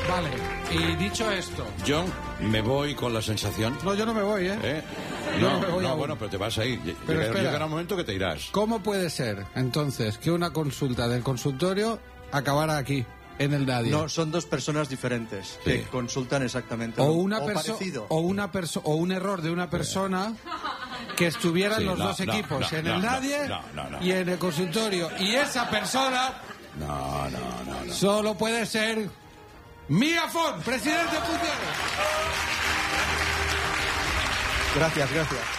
Vale, y dicho esto... Yo me voy con la sensación... No, yo no me voy, ¿eh? Yo no me voy aún. Bueno, pero te vas a ir. Pero Llegará un momento que te irás. ¿Cómo puede ser, entonces, que una consulta del consultorio acabara aquí, en el Nadia? No, son dos personas diferentes que consultan exactamente parecido. O un error de una persona que estuviera en los dos equipos, en el Nadia y en el consultorio. Y esa persona... No. Solo puede ser Mía Font, presidente en funciones. Gracias.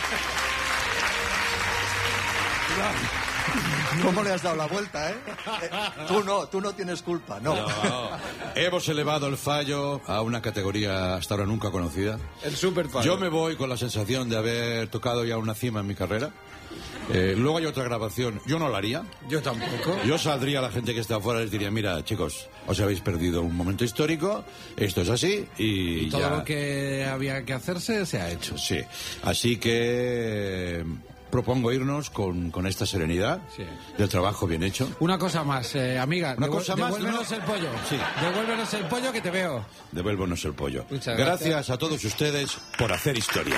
¿Cómo le has dado la vuelta, Tú no tienes culpa, no. Hemos elevado el fallo a una categoría hasta ahora nunca conocida. El super fallo. Yo me voy con la sensación de haber tocado ya una cima en mi carrera. Luego hay otra grabación. Yo no la haría. Yo tampoco. Yo saldría a la gente que está afuera y les diría, mira, chicos, os habéis perdido un momento histórico, esto es así y todo ya... lo que había que hacerse se ha hecho. Sí, así que propongo irnos con esta serenidad del trabajo bien hecho. Una cosa más, amiga. Devuélvenos el pollo. Sí. Devuélvenos el pollo que te veo. Devuélvenos el pollo. Muchas gracias a todos ustedes por hacer historia.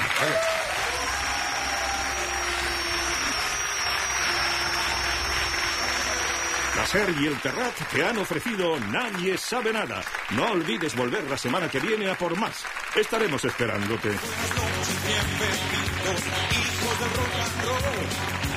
La SER y el Terrat te han ofrecido Nadie sabe nada. No olvides volver la semana que viene a por más. Estaremos esperándote. Somos bienvenidos, hijos del rock and roll.